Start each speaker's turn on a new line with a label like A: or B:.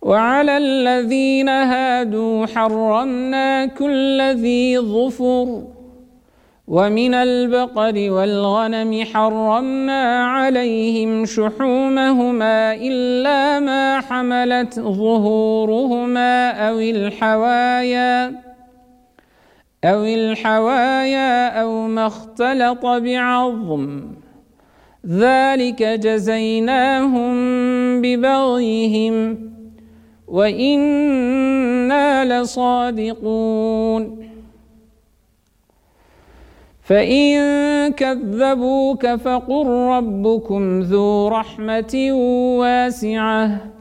A: وعلى الذين هادوا حرمنا كل ذي ظفر ومن البقر والغنم حرمنا عليهم شحومهما إلا ما حملت ظهورهما أو الحوايا أو ما اختلط بعظم ذلك جزيناهم ببغيهم وإنا لصادقون فإن كذبوك فقل ربكم ذو رحمة واسعة